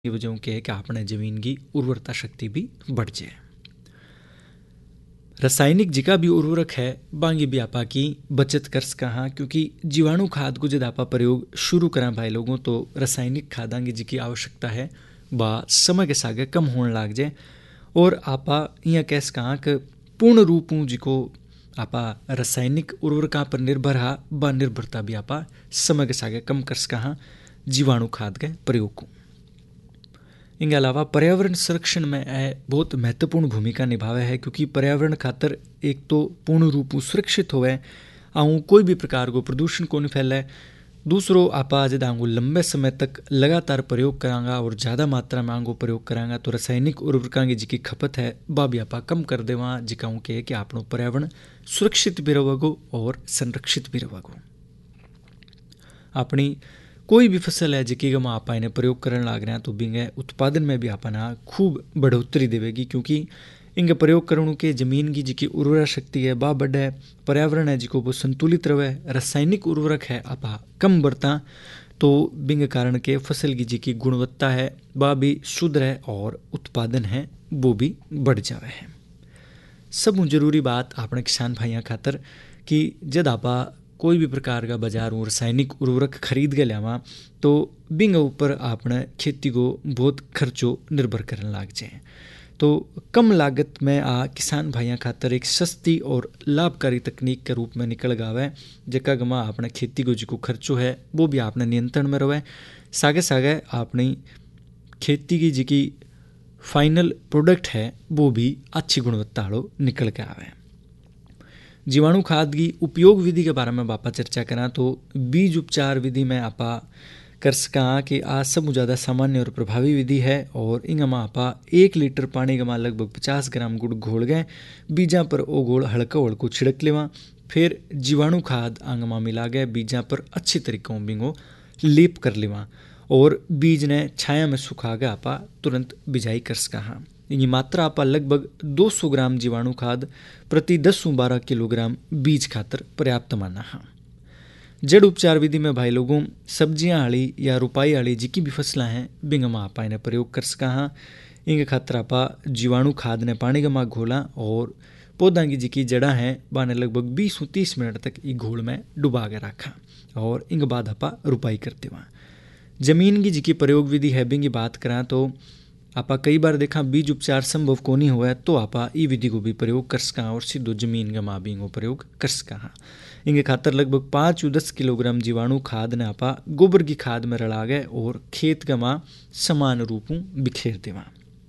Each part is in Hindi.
की वजह के है कि अपने जमीन की उर्वरता शक्ति भी बढ़ जाए। रासायनिक जिका भी उर्वरक है बांगी भी आपा की बचत कर सका, क्योंकि जीवाणु खाद को जब आपा प्रयोग शुरू करें भाई लोगों तो रासायनिक खादांगी जिकी आवश्यकता है बा समय के सागे कम होने लग जाए और आपा यहाँ कह सका कि पूर्ण रूप जिको आपा रासायनिक उर्वरका पर निर्भर हा बा निर्भरता भी आपा समय के सागे कम कर सका जीवाणु खाद के प्रयोग को। इनके अलावा पर्यावरण संरक्षण में बहुत महत्वपूर्ण भूमिका निभावे है, क्योंकि पर्यावरण खातर एक तो पूर्ण रूप सुरक्षित होवे आऊँ कोई भी प्रकार को प्रदूषण को नहीं फैले, दूसरो आपा जब आंगो लंबे समय तक लगातार प्रयोग करांगा और ज़्यादा मात्रा में आंगो प्रयोग करांगा तो रासायनिक उर्वरकों की जिकी खपत है वह भी आपा कम कर देवा, जिकाऊँ के कि आपनो पर्यावरण सुरक्षित भी रहेगो और संरक्षित भी रहेगो। अपनी कोई भी फसल है जिकी गमा आपा इन्हें प्रयोग करने लग रहे हैं तो बिंगे उत्पादन में भी आपना खूब बढ़ोतरी देवेगी, क्योंकि इनके प्रयोग करने के जमीन की जिकी उर्वरा शक्ति है बा बढ़े, पर्यावरण है जिको वो संतुलित रहे, रासायनिक उर्वरक है आपा कम बरता तो बिंग कारण के फसल की जिकी गुणवत्ता है वह भी शुद्ध रहे और उत्पादन है वो भी बढ़ जावे है। सब जरूरी बात अपने किसान भाइयों खातर कि जब आपा कोई भी प्रकार का बाजार में रासायनिक उर्वरक खरीद के लियावा तो बिंग ऊपर आपने खेती को बहुत खर्चो निर्भर करने लग जाए, तो कम लागत में किसान भाइयों खातर एक सस्ती और लाभकारी तकनीक के रूप में निकल गावे, जका गमा आपने खेती को जिको खर्चो है वो भी आपने नियंत्रण में रहे, सागे सागे अपनी खेती की जिकी फाइनल प्रोडक्ट है वो भी अच्छी गुणवत्ता वालों निकल के आवे। जीवाणु खाद की उपयोग विधि के बारे में बापा चर्चा करा तो बीज उपचार विधि में आपा कर सका कि आज सब ज़्यादा सामान्य और प्रभावी विधि है और इंगमा आपा 1 लीटर पानी गमा लगभग 50 ग्राम गुड़ घोल गए, बीजा पर वो गोल हल्का हल्को छिड़क लेवा, फिर जीवाणु खाद आंगमा मिला गए, बीजा पर अच्छी तरीकों बिंगो लेप कर लेवा और बीज ने छाया में सुखा के आपा तुरंत बिजाई कर सका। ये मात्रा आपा लगभग 200 ग्राम जीवाणु खाद प्रति 10-12 किलोग्राम बीज खातर पर्याप्त माना है। जड़ उपचार विधि में भाई लोगों सब्जियां आली या रुपाई आली जिकी भी फसलें हैं बिंगमा आपा इन्हें प्रयोग कर सका हाँ। इनके खातर आपा जीवाणु खाद ने पानी गमा घोला और पौधा की जिकी जड़ा हैं बाने लगभग 20-30 मिनट तक ये घोल में डुबा के रखा और इनके बाद आपा रुपाई करते वहाँ। जमीन की जिकी प्रयोग विधि है बिंगी बात करा तो आपा कई बार देखा बीज उपचार संभव को नहीं हुआ तो आपा ई विधि को भी प्रयोग कर सका और सीधो जमीन गमा भी प्रयोग कर सका। इनके खातर लगभग 5-10 किलोग्राम जीवाणु खाद ने आपा गोबर की खाद में रला गए और खेत गमा समान रूपों बिखेर देवा।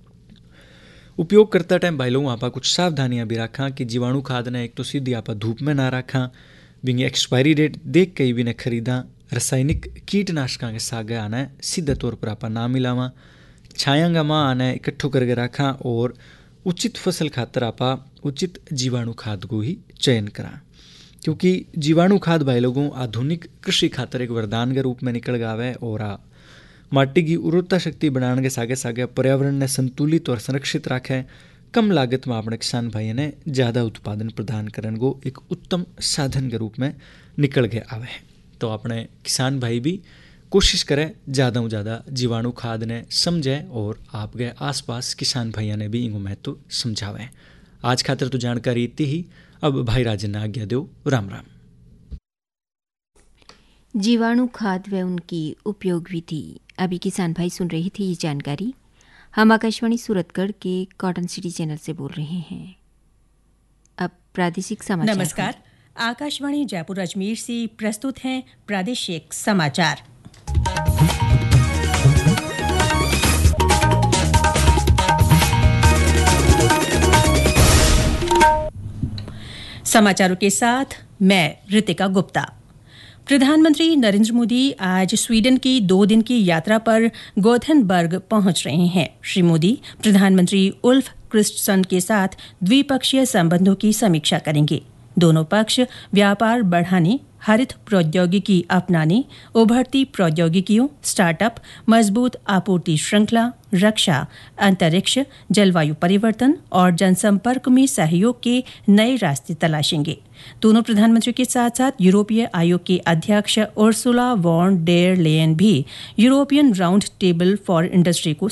उपयोग करता टाइम भाई लोगों आपा कुछ सावधानियां भी रखा कि जीवाणु खाद ने एक तो सीधी आपा धूप में ना रखा, बिंगे एक्सपायरी डेट देख के भी ने खरीदा, रासायनिक कीटनाशकों के सागे आना सीधे तौर पर आपा ना मिलावा, छायांगा माँ आने इकट्ठो करके रखा और उचित फसल खातर आपा उचित जीवाणु खाद को ही चयन करा, क्योंकि जीवाणु खाद भाई लोगों आधुनिक कृषि खातर एक वरदान के रूप में निकल गावे और माटी की उर्वरता शक्ति बढ़ाने के सागे सागे पर्यावरण ने संतुलित और संरक्षित रखे, कम लागत में अपने किसान भाई ने ज़्यादा उत्पादन प्रदान करने को एक उत्तम साधन के रूप में निकल के आवे। तो अपने किसान भाई भी कोशिश करें ज़्यादा से ज़्यादा जीवाणु खाद ने समझे और आपके आसपास किसान भाइयों ने भी इनको महत्व समझावे। आज खातिर तो जानकारी इतनी ही, अब भाई राजन ने आज्ञा दो, राम राम। जीवाणु खाद व उनकी उपयोग विधि, अभी किसान भाई सुन रही थी ये जानकारी। हम आकाशवाणी सूरतगढ़ के कॉटन सिटी चैनल से बोल रहे हैं। अब प्रादेशिक समाचार। नमस्कार, आकाशवाणी जयपुर अजमेर से प्रस्तुत हैं प्रादेशिक समाचार। समाचारों के साथ मैं ऋतिका गुप्ता। प्रधानमंत्री नरेंद्र मोदी आज स्वीडन की 2 दिन की यात्रा पर गोथेनबर्ग पहुंच रहे हैं। श्री मोदी प्रधानमंत्री उल्फ क्रिस्टसन के साथ द्विपक्षीय संबंधों की समीक्षा करेंगे। दोनों पक्ष व्यापार बढ़ाने, हरित प्रौद्योगिकी अपनाने, उभरती प्रौद्योगिकियों, स्टार्टअप, मजबूत आपूर्ति श्रृंखला, रक्षा, अंतरिक्ष, जलवायु परिवर्तन और जनसंपर्क में सहयोग के नए रास्ते तलाशेंगे। दोनों प्रधानमंत्री के साथ साथ यूरोपीय आयोग के अध्यक्ष उर्सुला वॉन डेर लेयन भी European round table for industry को